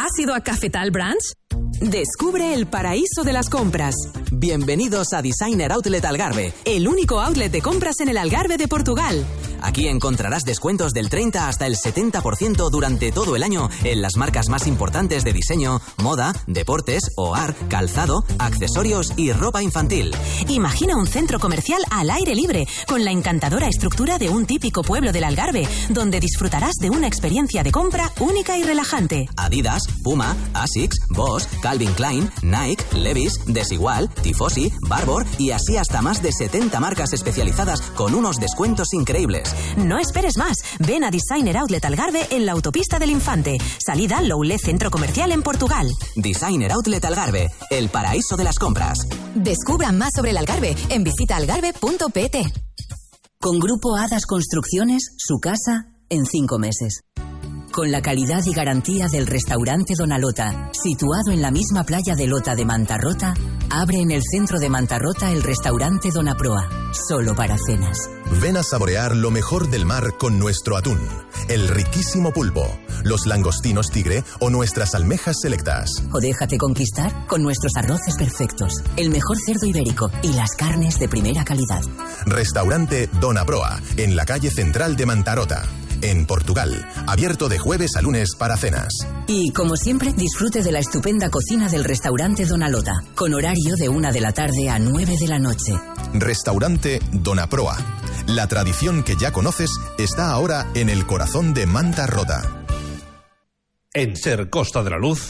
¿Has ido a Cafetal Branch? Descubre el paraíso de las compras. Bienvenidos a Designer Outlet Algarve, el único outlet de compras en el Algarve de Portugal. Aquí encontrarás descuentos del 30 hasta el 70% durante todo el año en las marcas más importantes de diseño, moda, deportes, hogar, calzado, accesorios y ropa infantil. Imagina un centro comercial al aire libre, con la encantadora estructura de un típico pueblo del Algarve, donde disfrutarás de una experiencia de compra única y relajante. Adidas, Puma, Asics, Bosch, Calvin Klein, Nike, Levi's, Desigual, Tifosi, Barbour y así hasta más de 70 marcas especializadas con unos descuentos increíbles. No esperes más. Ven a Designer Outlet Algarve en la autopista del Infante. Salida Loulé Centro Comercial en Portugal. Designer Outlet Algarve, el paraíso de las compras. Descubran más sobre el Algarve en visitaalgarve.pt. Con Grupo Hadas Construcciones, su casa en 5 meses. Con la calidad y garantía del restaurante Donalota, situado en la misma playa de Lota de Mantarrota, abre en el centro de Mantarrota el restaurante Donaproa, solo para cenas. Ven a saborear lo mejor del mar con nuestro atún, el riquísimo pulpo, los langostinos tigre o nuestras almejas selectas. O déjate conquistar con nuestros arroces perfectos, el mejor cerdo ibérico y las carnes de primera calidad. Restaurante Donaproa, en la calle central de Mantarrota. En Portugal, abierto de jueves a lunes para cenas. Y, como siempre, disfrute de la estupenda cocina del restaurante Donalota, con horario de 1 de la tarde a 9 de la noche. Restaurante Donaproa. La tradición que ya conoces está ahora en el corazón de Mantarrota. En Ser Costa de la Luz,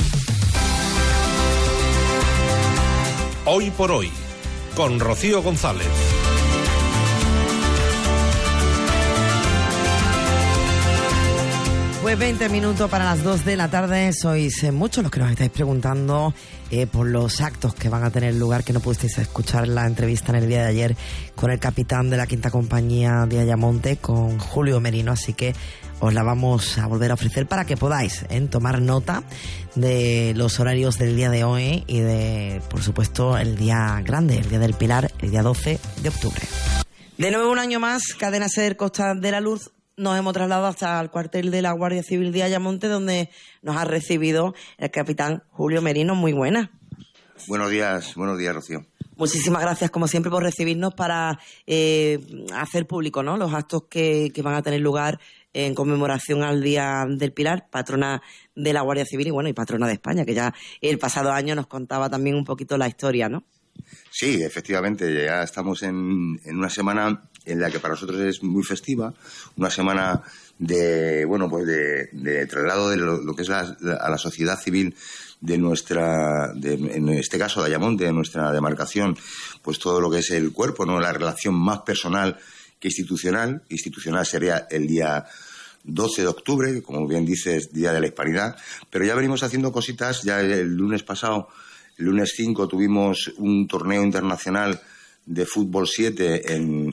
Hoy por Hoy, con Rocío González. Pues 20 minutos para las 2 de la tarde. Sois muchos los que nos estáis preguntando por los actos que van a tener lugar, que no pudisteis escuchar la entrevista en el día de ayer con el capitán de la quinta compañía de Ayamonte, con Julio Merino, así que os la vamos a volver a ofrecer para que podáis tomar nota de los horarios del día de hoy y de, por supuesto, el día grande, el día del Pilar, el día 12 de octubre. De nuevo, un año más, Cadena SER Costa de la Luz. Nos hemos trasladado hasta el cuartel de la Guardia Civil de Ayamonte, donde nos ha recibido el capitán Julio Merino. Muy buena. Buenos días, Rocío. Muchísimas gracias, como siempre, por recibirnos para hacer público, ¿no?, los actos que van a tener lugar en conmemoración al Día del Pilar, patrona de la Guardia Civil y patrona de España, que ya el pasado año nos contaba también un poquito la historia, ¿no? Sí, efectivamente, ya estamos en una semana en la que para nosotros es muy festiva, una semana de traslado de lo que es a la sociedad civil de en este caso de Ayamonte, de nuestra demarcación, pues todo lo que es el cuerpo, ¿no?, la relación más personal que institucional. Institucional sería el día 12 de octubre, que como bien dices, Día de la Hispanidad, pero ya venimos haciendo cositas. Ya el lunes pasado, el lunes 5, tuvimos un torneo internacional de fútbol 7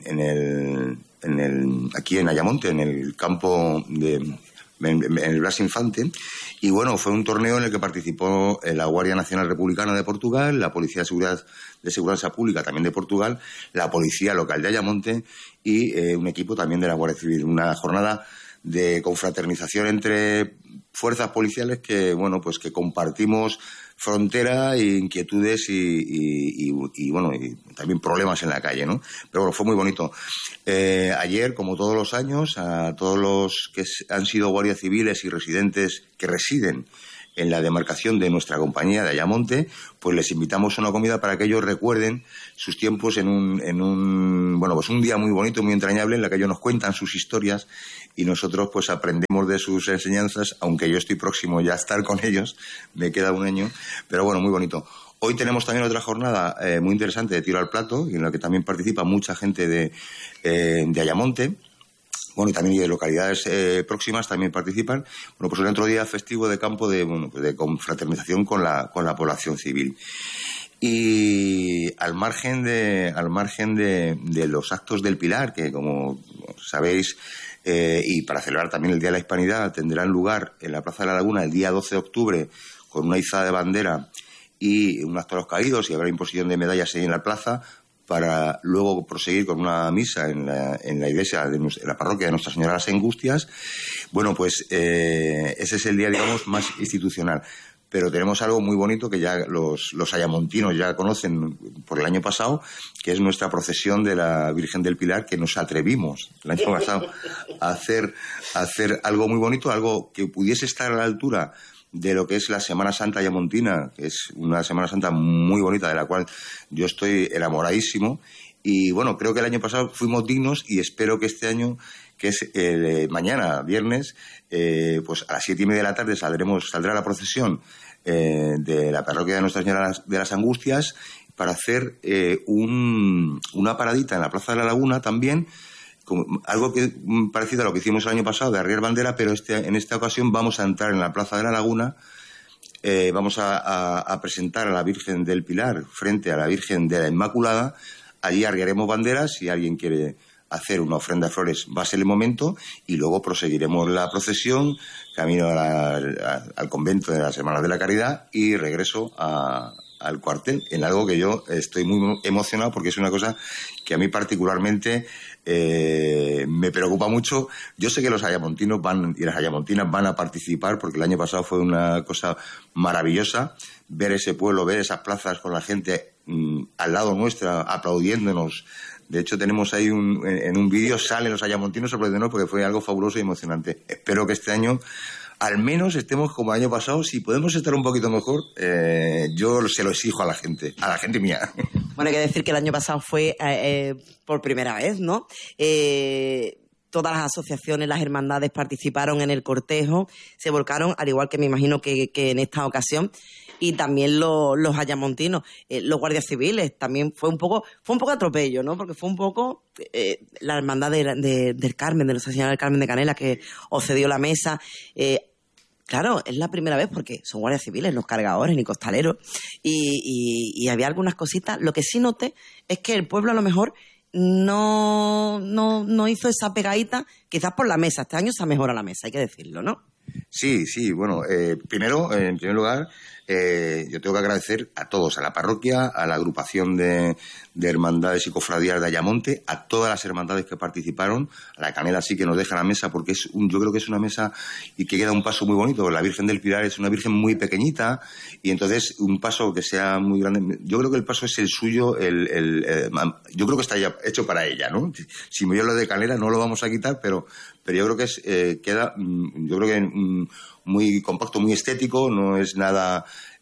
aquí en Ayamonte, en el campo en el Blas Infante, y fue un torneo en el que participó la Guardia Nacional Republicana de Portugal, la Policía de Seguridad Pública también de Portugal, la Policía Local de Ayamonte y un equipo también de la Guardia Civil. Una jornada de confraternización entre fuerzas policiales que compartimos frontera e inquietudes y también problemas en la calle, ¿no? Pero fue muy bonito. Ayer, como todos los años, a todos los que han sido guardias civiles y residentes que residen en la demarcación de nuestra compañía de Ayamonte, pues les invitamos a una comida para que ellos recuerden sus tiempos en un día muy bonito, muy entrañable, en la que ellos nos cuentan sus historias y nosotros pues aprendemos de sus enseñanzas, aunque yo estoy próximo ya a estar con ellos, me queda un año, pero muy bonito. Hoy tenemos también otra jornada muy interesante de tiro al plato, en la que también participa mucha gente de Ayamonte. Y también de localidades próximas también participan. Pues el otro día festivo de campo de confraternización con la población civil. Y al margen de los actos del Pilar, que como sabéis, y para celebrar también el Día de la Hispanidad, tendrán lugar en la Plaza de la Laguna el día 12 de octubre con una izada de bandera y un acto a los caídos, y habrá imposición de medallas ahí en la plaza, para luego proseguir con una misa en la iglesia, en la parroquia de Nuestra Señora de las Angustias. Ese es el día, digamos, más institucional. pero tenemos algo muy bonito que ya los ayamontinos ya conocen por el año pasado, que es nuestra procesión de la Virgen del Pilar, que nos atrevimos el año pasado a hacer algo muy bonito, algo que pudiese estar a la altura de lo que es la Semana Santa ayamontina, que es una Semana Santa muy bonita, de la cual yo estoy enamoradísimo. Y bueno, creo que el año pasado fuimos dignos y espero que este año, que es mañana, viernes, pues a las 7:30 de la tarde saldrá la procesión de la parroquia de Nuestra Señora de las Angustias para hacer una paradita en la Plaza de la Laguna también, algo parecido a lo que hicimos el año pasado de arriar bandera, pero en esta ocasión vamos a entrar en la Plaza de la Laguna. Vamos a presentar a la Virgen del Pilar frente a la Virgen de la Inmaculada. Allí arriaremos banderas. Si alguien quiere hacer una ofrenda de flores, va a ser el momento, y luego proseguiremos la procesión camino al convento de las Hermanas de la Caridad y regreso al cuartel, en algo que yo estoy muy emocionado, porque es una cosa que a mí particularmente me preocupa mucho. Yo sé que los ayamontinos y las ayamontinas van a participar, porque el año pasado fue una cosa maravillosa ver ese pueblo, ver esas plazas con la gente al lado nuestra aplaudiéndonos. De hecho, tenemos ahí en un vídeo, salen los ayamontinos aplaudiéndonos, porque fue algo fabuloso y emocionante. Espero que este año al menos estemos como el año pasado. Si podemos estar un poquito mejor, yo se lo exijo a la gente mía. Bueno, hay que decir que el año pasado fue por primera vez, ¿no? Todas las asociaciones, las hermandades participaron en el cortejo, se volcaron, al igual que me imagino que en esta ocasión, y también los ayamontinos, los guardias civiles. También fue un poco atropello, ¿no? Porque fue un poco la hermandad del Carmen, de Nuestra Señora del Carmen de Canela, que os cedió la mesa. Claro, es la primera vez porque son guardias civiles, los cargadores ni costaleros, y había algunas cositas. Lo que sí noté es que el pueblo a lo mejor no hizo esa pegadita, quizás por la mesa. Este año se ha mejorado la mesa, hay que decirlo, ¿no? Sí, bueno, en primer lugar, yo tengo que agradecer a todos, a la parroquia, a la agrupación de hermandades y cofradías de Ayamonte, a todas las hermandades que participaron, a la Canela sí que nos deja la mesa, porque yo creo que es una mesa y que queda un paso muy bonito. La Virgen del Pilar es una virgen muy pequeñita, y entonces un paso que sea muy grande, yo creo que el paso es el suyo, yo creo que está ya hecho para ella, ¿no? Si me lo de Canela no lo vamos a quitar, pero yo creo que queda, yo creo que muy compacto, muy estético, no es nada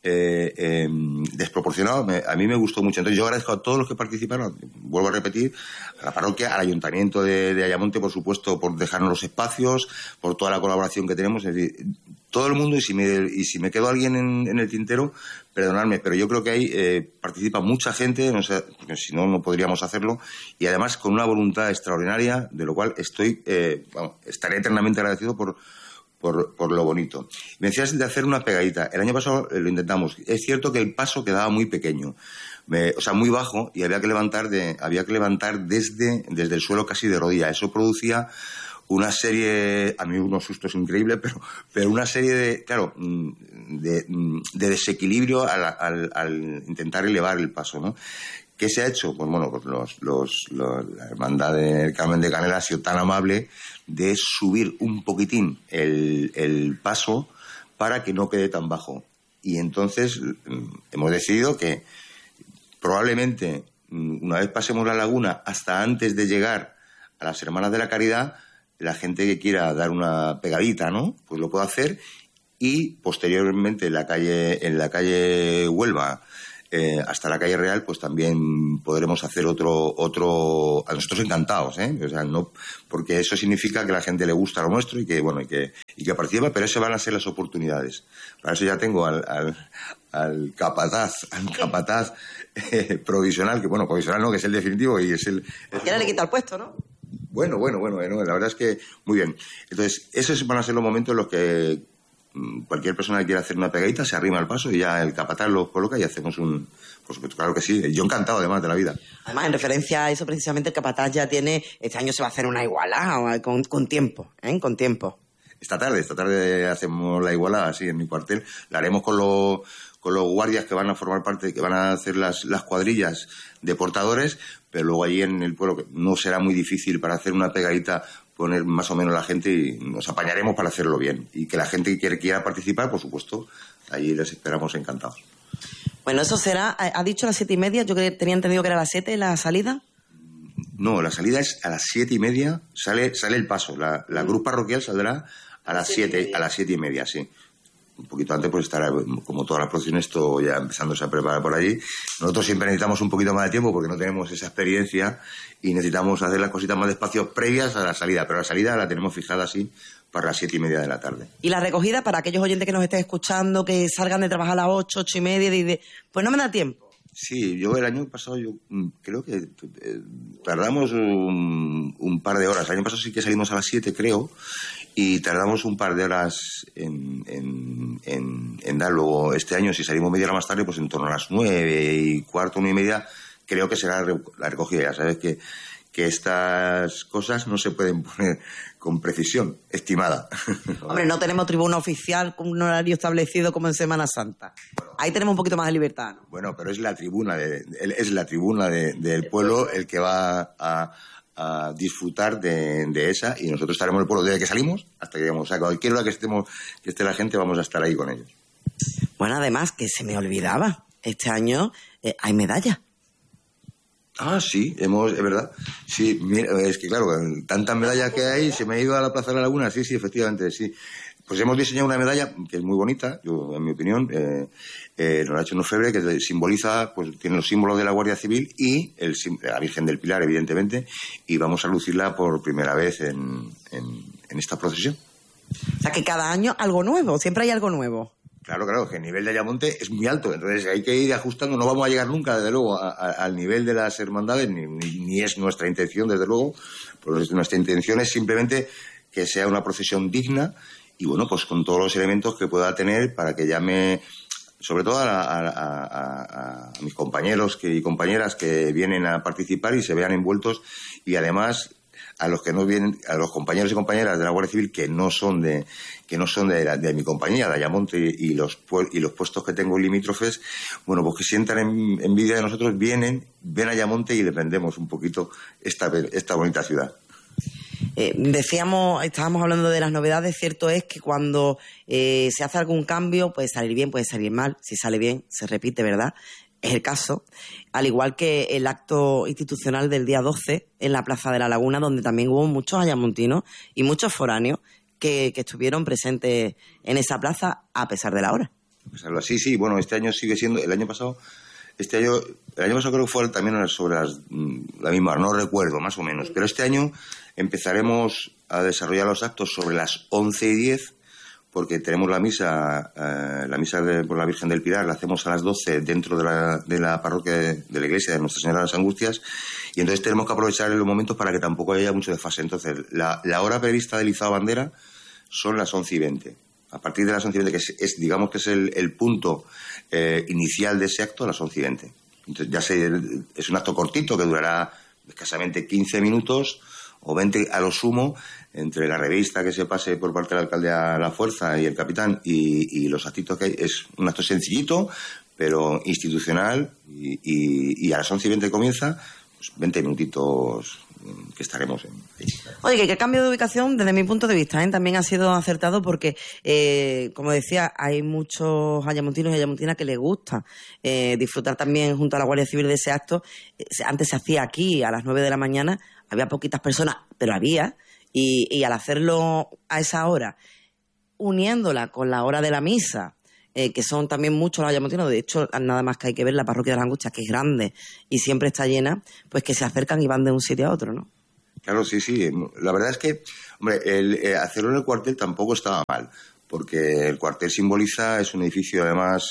desproporcionado. A mí me gustó mucho. Entonces yo agradezco a todos los que participaron, vuelvo a repetir, a la parroquia, al ayuntamiento de Ayamonte, por supuesto, por dejarnos los espacios, por toda la colaboración que tenemos. Es decir, todo el mundo, y si me quedó alguien en el tintero, perdonadme, pero yo creo que ahí participa mucha gente, no sé, porque si no podríamos hacerlo, y además con una voluntad extraordinaria, de lo cual estaré eternamente agradecido por lo bonito. Me decías de hacer una pegadita. El año pasado lo intentamos. Es cierto que el paso quedaba muy pequeño, muy bajo, y había que levantar desde el suelo casi de rodilla. Eso producía una serie, a mí unos sustos increíbles, pero una serie de desequilibrio al intentar elevar el paso, ¿no? ¿Qué se ha hecho? Pues bueno, pues la hermandad del Carmen de Canela ha sido tan amable de subir un poquitín el paso para que no quede tan bajo. Y entonces hemos decidido que probablemente una vez pasemos la laguna, hasta antes de llegar a las Hermanas de la Caridad, la gente que quiera dar una pegadita, ¿no?, pues lo puede hacer, y posteriormente en la calle Huelva hasta la calle Real, pues también podremos hacer otro a nosotros encantados, o sea, no, porque eso significa que a la gente le gusta lo nuestro y que participa, pero esas van a ser las oportunidades. Para eso ya tengo al capataz provisional, que bueno, provisional no, que es el definitivo y es el ya le quita el puesto, ¿no? Bueno, la verdad es que muy bien. Entonces, esos van a ser los momentos en los que cualquier persona que quiera hacer una pegadita se arrima al paso y ya el capataz lo coloca y hacemos por supuesto, claro que sí. Yo encantado, además, de la vida. Además, en referencia a eso, precisamente, el capataz ya tiene, este año se va a hacer una igualada con tiempo, con tiempo. Esta tarde hacemos la igualada, así, en mi cuartel. La haremos con los guardias que van a formar parte, que van a hacer las cuadrillas de portadores, pero luego allí en el pueblo, que no será muy difícil para hacer una pegadita poner más o menos la gente y nos apañaremos para hacerlo bien. Y que la gente que quiera participar, por supuesto, allí les esperamos encantados. Bueno, eso será, ha dicho a las 7:30, yo tenía entendido que era a las 7 la salida. No, la salida es a las 7:30, sale el paso. La cruz parroquial saldrá a las 7:30, sí. Un poquito antes pues estará, como todas las procesiones, todo ya empezándose a preparar por allí. Nosotros siempre necesitamos un poquito más de tiempo porque no tenemos esa experiencia y necesitamos hacer las cositas más despacio previas a la salida, pero la salida la tenemos fijada así para las 7:30 de la tarde. Y la recogida, para aquellos oyentes que nos estén escuchando, que salgan de trabajar a las 8:30, pues no me da tiempo. Sí, yo el año pasado creo que tardamos un par de horas. El año pasado sí que salimos a las 7, creo, y tardamos un par de horas en dar. Luego este año, si salimos media hora más tarde, pues en torno a las 9:15, 9:30, creo que será la recogida. Ya sabes que estas cosas no se pueden poner con precisión estimada. Hombre, no tenemos tribuna oficial con un horario establecido como en Semana Santa. Ahí tenemos un poquito más de libertad, ¿no? Bueno, pero es la tribuna del pueblo el que va a disfrutar de esa, y nosotros estaremos en el pueblo desde que salimos hasta que llegamos. O sea, cualquier hora que esté la gente, vamos a estar ahí con ellos. Bueno, además, que se me olvidaba, este año hay medalla. Ah, sí, es verdad. Sí, mira, es que claro, tantas medallas que hay, se me ha ido a la Plaza de la Laguna, sí, efectivamente, sí. Pues hemos diseñado una medalla que es muy bonita, yo, en mi opinión, nos la ha hecho un orfebre que simboliza, pues tiene los símbolos de la Guardia Civil y la Virgen del Pilar, evidentemente, y vamos a lucirla por primera vez en esta procesión. O sea, que cada año algo nuevo, siempre hay algo nuevo. Claro, que el nivel de Ayamonte es muy alto, entonces hay que ir ajustando, no vamos a llegar nunca, desde luego, al nivel de las hermandades, ni es nuestra intención, desde luego, pues nuestra intención es simplemente que sea una procesión digna y, bueno, pues con todos los elementos que pueda tener para que llame, sobre todo a mis compañeros y compañeras que vienen a participar y se vean envueltos, y además a los que no vienen, a los compañeros y compañeras de la Guardia Civil que no son de mi compañía, de Ayamonte y los puestos que tengo limítrofes, bueno, pues que sientan envidia de nosotros, ven a Ayamonte y le vendemos un poquito esta bonita ciudad. Estábamos hablando de las novedades. Cierto es que cuando se hace algún cambio puede salir bien, puede salir mal. Si sale bien, se repite, ¿verdad? Es el caso, al igual que el acto institucional del día 12 en la Plaza de la Laguna, donde también hubo muchos ayamontinos y muchos foráneos que estuvieron presentes en esa plaza a pesar de la hora. Sí, bueno, este año sigue siendo, el año pasado creo que fue también sobre la misma hora, no recuerdo, más o menos, pero este año empezaremos a desarrollar los actos sobre las 11:10, porque tenemos la misa por la Virgen del Pilar, la hacemos a las 12 dentro de la parroquia de la iglesia de Nuestra Señora de las Angustias, y entonces tenemos que aprovechar los momentos para que tampoco haya mucho desfase. Entonces, la hora prevista del izado bandera son las 11:20. A partir de las 11:20, que digamos que es el punto inicial de ese acto, las 11:20. Entonces es un acto cortito que durará escasamente 15 minutos o 20 a lo sumo, entre la revista que se pase por parte del alcalde a la fuerza y el capitán y los actitos que hay. Es un acto sencillito, pero institucional, y a las 11:20 comienza, pues 20 minutitos que estaremos ahí. Oye, que el cambio de ubicación, desde mi punto de vista, también ha sido acertado porque, como decía, hay muchos ayamontinos y ayamontinas que les gusta disfrutar también junto a la Guardia Civil de ese acto. Antes se hacía aquí a las 9 de la mañana, había poquitas personas, pero había, y al hacerlo a esa hora, uniéndola con la hora de la misa, que son también muchos los ayamontinos, de hecho, nada más que hay que ver la parroquia de las Angustias, que es grande y siempre está llena, pues que se acercan y van de un sitio a otro, ¿no? Claro, sí. La verdad es que, hombre, hacerlo en el cuartel tampoco estaba mal, porque el cuartel simboliza, es un edificio además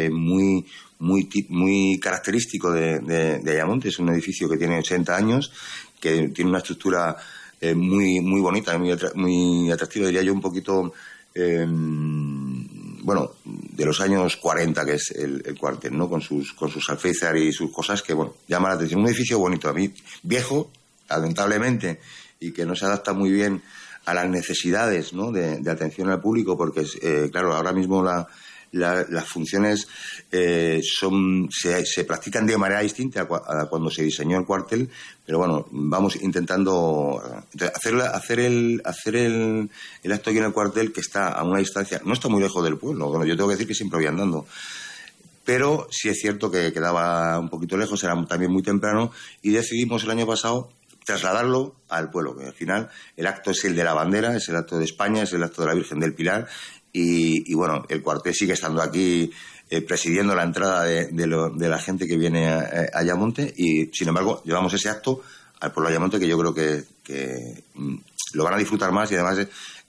muy característico de Ayamonte. Es un edificio que tiene 80 años, que tiene una estructura muy bonita, muy atractiva, diría yo, un poquito, de los años 40, que es el cuartel, ¿no? Con sus alféizar y sus cosas que, llama la atención. Un edificio bonito, a mí, viejo, lamentablemente, y que no se adapta muy bien a las necesidades, ¿no? de atención al público, porque claro, ahora mismo las funciones se practican de manera distinta a cuando se diseñó el cuartel, pero bueno, vamos intentando hacer el acto aquí en el cuartel, que está a una distancia, no está muy lejos del pueblo. Bueno, yo tengo que decir que siempre voy andando, pero sí es cierto que quedaba un poquito lejos, era también muy temprano, y decidimos el año pasado trasladarlo al pueblo, que al final el acto es el de la bandera, es el acto de España, es el acto de la Virgen del Pilar, y bueno, el cuartel sigue estando aquí presidiendo la entrada de la gente que viene a Ayamonte, y sin embargo llevamos ese acto al pueblo de Ayamonte, que yo creo que lo van a disfrutar más, y además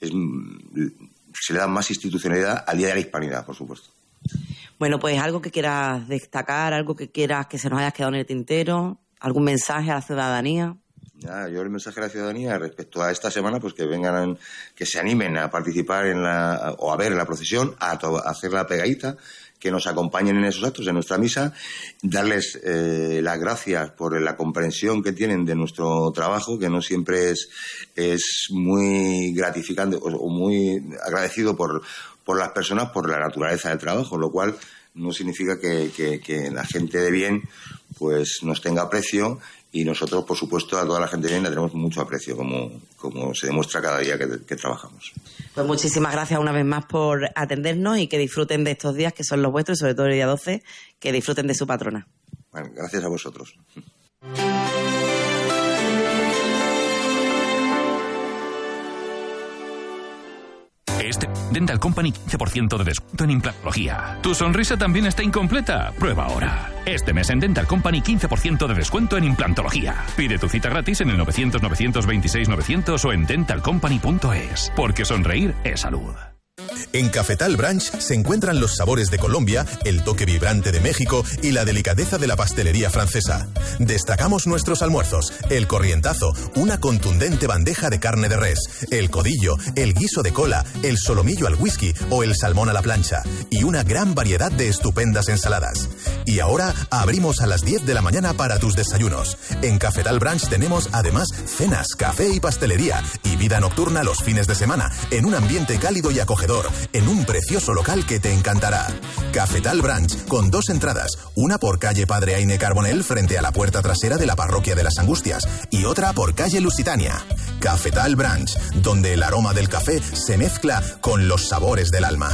se le da más institucionalidad al Día de la Hispanidad, por supuesto. Bueno, pues algo que quieras destacar, algo que quieras que se nos haya quedado en el tintero, algún mensaje a la ciudadanía. Yo el mensaje a la ciudadanía respecto a esta semana, pues que vengan, que se animen a participar o a ver la procesión, a hacer la pegadita, que nos acompañen en esos actos, en nuestra misa, darles las gracias por la comprensión que tienen de nuestro trabajo, que no siempre es muy gratificante o muy agradecido por las personas, por la naturaleza del trabajo, lo cual no significa que la gente de bien pues nos tenga aprecio, y nosotros, por supuesto, a toda la gente de bien le tenemos mucho aprecio, como se demuestra cada día que trabajamos. Pues muchísimas gracias una vez más por atendernos, y que disfruten de estos días que son los vuestros, y sobre todo el día 12, que disfruten de su patrona. Bueno, gracias a vosotros. Dental Company, 15% de descuento en implantología. ¿Tu sonrisa también está incompleta? Prueba ahora. Este mes en Dental Company, 15% de descuento en implantología. Pide tu cita gratis en el 900-926-900 o en dentalcompany.es. Porque sonreír es salud. En Cafetal Branch se encuentran los sabores de Colombia, el toque vibrante de México y la delicadeza de la pastelería francesa. Destacamos nuestros almuerzos: el corrientazo, una contundente bandeja de carne de res, el codillo, el guiso de cola, el solomillo al whisky o el salmón a la plancha, y una gran variedad de estupendas ensaladas. Y ahora abrimos a las 10 de la mañana para tus desayunos. En Cafetal Branch tenemos además cenas, café y pastelería, y vida nocturna los fines de semana, en un ambiente cálido y acogedor, en un precioso local que te encantará. Cafetal Branch, con 2 entradas, una por calle Padre Aine Carbonell frente a la puerta trasera de la Parroquia de las Angustias, y otra por calle Lusitania. Cafetal Branch, donde el aroma del café se mezcla con los sabores del alma.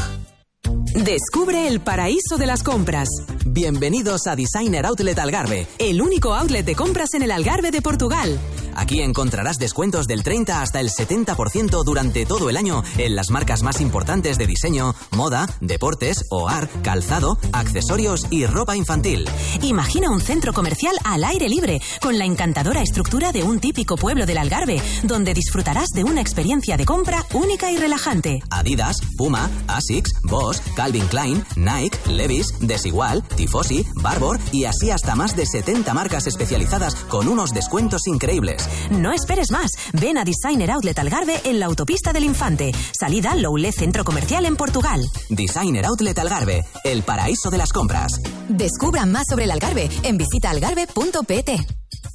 Descubre el paraíso de las compras. Bienvenidos a Designer Outlet Algarve, el único outlet de compras en el Algarve de Portugal. Aquí encontrarás descuentos del 30 hasta el 70% durante todo el año en las marcas más importantes de diseño, moda, deportes, hogar, calzado, accesorios y ropa infantil. Imagina un centro comercial al aire libre, con la encantadora estructura de un típico pueblo del Algarve, donde disfrutarás de una experiencia de compra única y relajante. Adidas, Puma, Asics, Bosch, Calvin Klein, Nike, Levi's, Desigual, Tifosi, Barbour y así hasta más de 70 marcas especializadas con unos descuentos increíbles. No esperes más. Ven a Designer Outlet Algarve en la autopista del Infante. Salida Loulé Centro Comercial en Portugal. Designer Outlet Algarve, el paraíso de las compras. Descubran más sobre el Algarve en visitaalgarve.pt.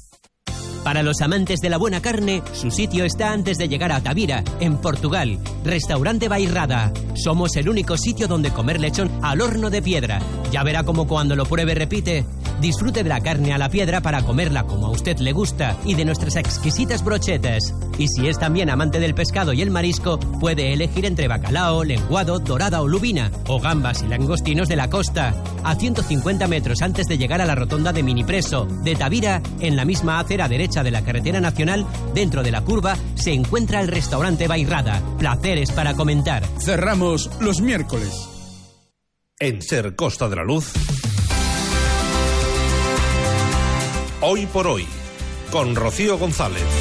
Para los amantes de la buena carne, su sitio está antes de llegar a Tavira, en Portugal. Restaurante Bairrada. Somos el único sitio donde comer lechón al horno de piedra. Ya verá cómo cuando lo pruebe repite. Disfrute de la carne a la piedra para comerla como a usted le gusta y de nuestras exquisitas brochetas. Y si es también amante del pescado y el marisco, puede elegir entre bacalao, lenguado, dorada o lubina, o gambas y langostinos de la costa. A 150 metros antes de llegar a la rotonda de Minipreso, de Tavira, en la misma acera derecha de la carretera nacional, dentro de la curva, se encuentra el restaurante Bairrada. Placeres para comentar. Cerramos los miércoles. En Ser Costa de la Luz, Hoy por Hoy, con Rocío González.